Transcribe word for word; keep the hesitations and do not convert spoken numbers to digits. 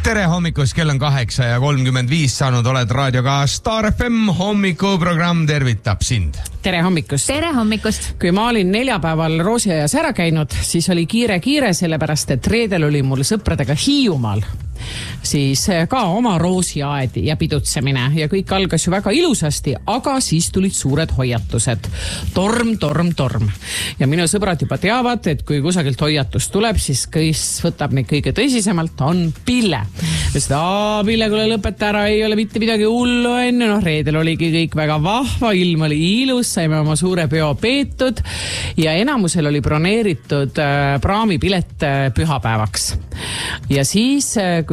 tere hommikust, kell on kaheksa ja kolmkümmend viis saanud, oled raadioga Star F M hommikuprogramm tervitab sind. Tere hommikust. Tere hommikust. Kui ma olin neljapäeval Roosiaias ära käinud, siis oli kiire-kiire, sellepärast et reedel oli mul sõpradega Hiiumaal. Siis ka oma roosiaed ja pidutsemine ja kõik algas ju väga ilusasti, aga siis tulid suured hoiatused. Torm, torm, torm. Ja minu sõbrad juba teavad, et kui kusagilt hoiatus tuleb, siis kes võtab neid kõige tõsisemalt, on Pille. Ja seda, Pille, kuule lõpeta ära, ei ole mitte midagi hullu enne. Noh, reedel oligi kõik väga vahva, ilm oli ilus, saime oma suure peo peetud ja enamusel oli broneeritud praamipilet pühapäevaks. Ja siis